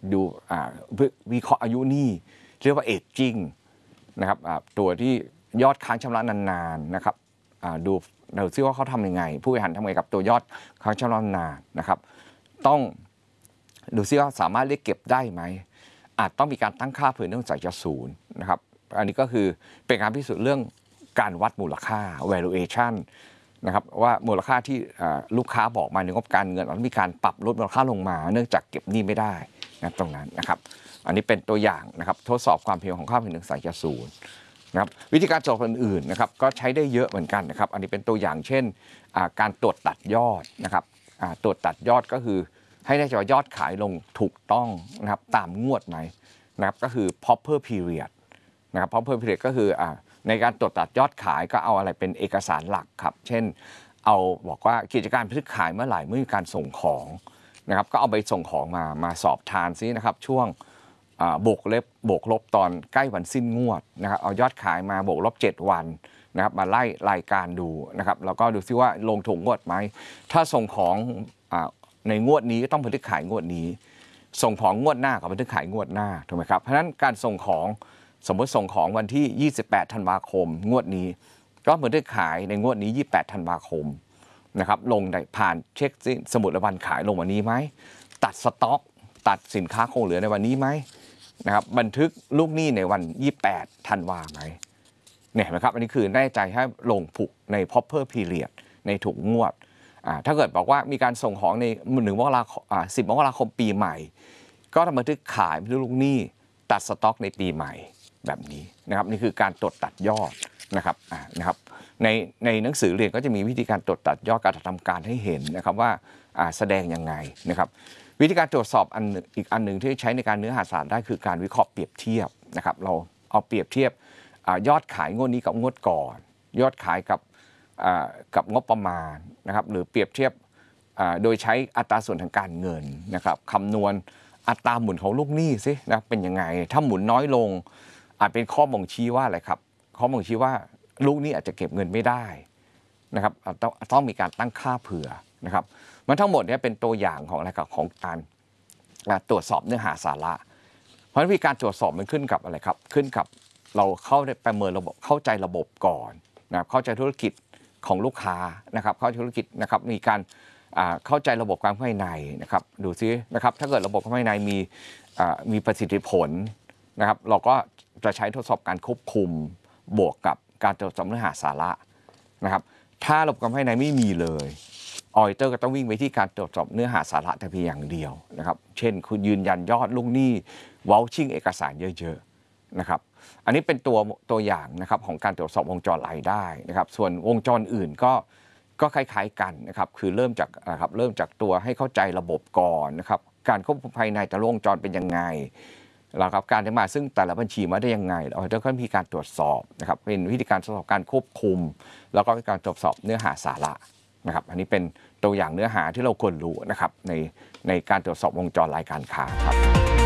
ดูวิเคราะห์อายุหนี้เรียกว่า aging นะครับตัวที่ยอดค้างชำระนานๆนะครับดูซิว่าเขาทำยังไงผู้บริหารทำยังไงกับตัวยอดค้างชำระนานนะครับต้องดูซิว่าสามารถเรียกเก็บได้ไหมอาจต้องมีการตั้งค่าเผื่อเนื่องจากจะศูนย์นะครับอันนี้ก็คือเป็นการพิสูจน์เรื่องการวัดมูลค่า valuation นะครับว่ามูลค่าที่ลูกค้าบอกมาในงบการเงินมันมีการปรับลดมูลค่าลงมาเนื่องจากเก็บหนี้ไม่ได้นะตรงนั้นนะครับอันนี้เป็นตัวอย่างนะครับทดสอบความเพียงของค่าเผื่อเนื่องจากจะศูนย์นะครับวิธีการตรวจอื่นๆนะครับก็ใช้ได้เยอะเหมือนกันนะครับอันนี้เป็นตัวอย่างเช่นการตรวจตัดยอดนะครับตรวจตัดยอดก็คือให้แน่ใจว่ายอดขายลงถูกต้องนะครับตามงวดไหมนะครับก็คือ proper period นะครับ proper period ก็คือในการตรวจตัดยอดขายก็เอาอะไรเป็นเอกสารหลักครับเช่นเอาบอกว่ากิจการซื้อขายเมื่อไหร่เมื่อมีการส่งของนะครับก็เอาไปส่งของมาสอบทานซินะครับช่วงบวกลบตอนใกล้วันสิ้นงวดนะครับเอายอดขายมาบวกลบ7วันนะครับมาไล่รายการดูนะครับแล้วก็ดูซิว่าลงถูกงวดไหมถ้าส่งของในงวดนี้ก็ต้องบันทึกขายงวดนี้ส่งของงวดหน้ากับบันทึกขายงวดหน้าถูกไหมครับเพราะฉะนั้นการส่งของสมมติส่งของวันที่28ธันวาคมงวดนี้ก็บันทึกขายในงวดนี้28ธันวาคมนะครับลงได้ผ่านเช็คสมุดวันขายลงวันนี้ไหมตัดสต็อกตัดสินค้าคงเหลือในวันนี้ไหมนะครับบันทึกลูกหนี้ในวัน28ธันวาไหมเนี่ยนะครับอันนี้คือแน่ใจให้ลงผูกใน proper period ในถูกงวดถ้าเกิดบอกว่ามีการส่งของใน10 มกราคมปีใหม่ก็ทำบันทึกขายบันทึกลูกหนี้ตัดสต็อกในปีใหม่แบบนี้นะครับนี่คือการตรวจตัดยอดนะครับในหนังสือเรียนก็จะมีวิธีการตรวจตัดยอดการทำการให้เห็นนะครับว่าแสดงยังไงนะครับวิธีการตรวจสอบอีกอันหนึ่งที่ใช้ในการเนื้อหาสารได้คือการวิเคราะห์เปรียบเทียบนะครับเราเอาเปรียบเทียบยอดขายงวดนี้กับงวดก่อนยอดขายกับงบประมาณนะครับหรือเปรียบเทียบโดยใช้อัตราส่วนทางการเงินนะครับคำนวณอัตราหมุนของลูกหนี้สินะเป็นยังไงถ้าหมุนน้อยลงอาจเป็นข้อบ่งชี้ว่าอะไรครับข้อบ่งชี้ว่าลูกหนี้อาจจะเก็บเงินไม่ได้นะครับต้องมีการตั้งค่าเผื่อนะครับมันทั้งหมดนี้เป็นตัวอย่างของอะไรครับของการตรวจสอบเนื้อหาสาระเพราะวิธีการตรวจสอบมันขึ้นกับอะไรครับขึ้นกับเราเข้าได้ประเมินระบบเข้าใจระบบก่อนนะครับเข้าใจธุรกิจของลูกค้านะครับเข้าใจธุรกิจนะครับมีการเข้าใจระบบการภายในนะครับดูซินะครับถ้าเกิดระบบภายในมีประสิทธิผลนะครับเราก็จะใช้ทดสอบการควบคุมบวกกับการตรวจสอบเนื้อหาสาระนะครับถ้าระบบการภายในไม่มีเลยออดิเตอร์ก็ต้องวิ่งไปที่การตรวจสอบเนื้อหาสาระแต่เพียงอย่างเดียวนะครับเช่นคุณยืนยันยอดลูกหนี้วอลชิ่งเอกสารเยอะๆนะครับอันนี้เป็นตัวอย่างนะครับของการตรวจสอบวงจรรายได้นะครับส่วนวงจรอื่นก็คล้ายๆกันนะครับคือเริ่มจากตัวให้เข้าใจระบบก่อนนะครับการควบคุมภายในแต่ละวงจรเป็นยังไงแล้วครับการได้มาซึ่งแต่ละบัญชีมาได้ยังไงเราจะมีการตรวจสอบนะครับเป็นวิธีการตรวจสอบการควบคุมแล้วก็การตรวจสอบเนื้อหาสาระนะครับอันนี้เป็นตัวอย่างเนื้อหาที่เราควรรู้นะครับในการตรวจสอบวงจรรายการค้าครับ